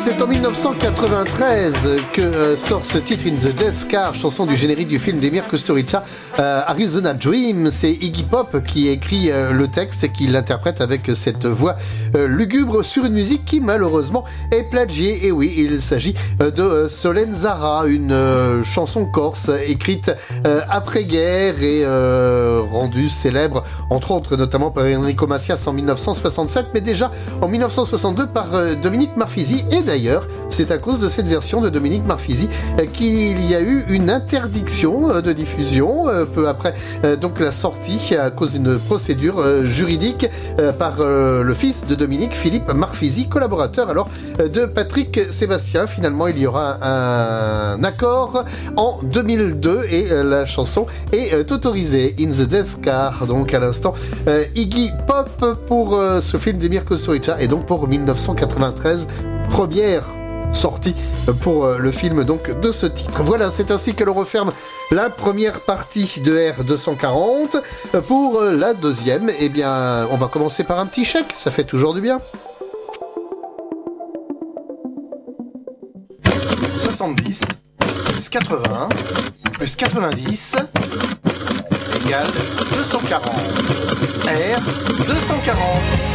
C'est en 1993 que sort ce titre In the Death Car, chanson du générique du film d'Emir Kusturica, Arizona Dream. C'est Iggy Pop qui écrit le texte et qui l'interprète avec cette voix lugubre sur une musique qui malheureusement est plagiée. Et oui, il s'agit de Solenzara, une chanson corse écrite après-guerre et rendue célèbre entre autres notamment par Enrico Macias en 1967, mais déjà en 1962 par Dominique Marfisi. Et d'ailleurs, c'est à cause de cette version de Dominique Marfisi qu'il y a eu une interdiction de diffusion peu après donc la sortie à cause d'une procédure juridique par le fils de Dominique, Philippe Marfisi, collaborateur alors de Patrick Sébastien. Finalement, il y aura un accord en 2002 et la chanson est autorisée. In the Death Car, donc à l'instant, Iggy Pop pour ce film d'Emir Kusturica et donc pour 1993, première sortie pour le film donc de ce titre. Voilà, c'est ainsi que l'on referme la première partie de R240. Pour la deuxième, eh bien, on va commencer par un petit chèque, ça fait toujours du bien. 70 plus 80 plus 90 égale 240. R 240.